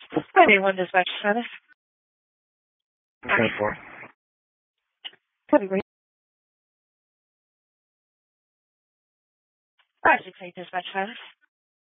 Anyone dispatch service? 10-4. Copy, great. 568 dispatch service.